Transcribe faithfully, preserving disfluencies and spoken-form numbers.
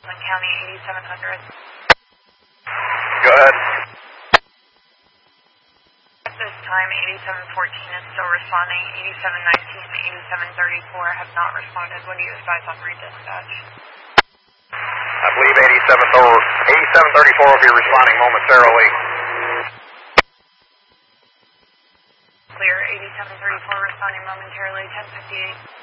County eighty-seven hundred. Go ahead. At this time, eighty-seven fourteen is still responding. eighty-seven nineteen and eighty-seven thirty-four have not responded. What do you advise on redispatch? I believe eighty-seven thirty-four will be responding momentarily. Clear, eighty-seven thirty-four responding momentarily, ten fifty-eight.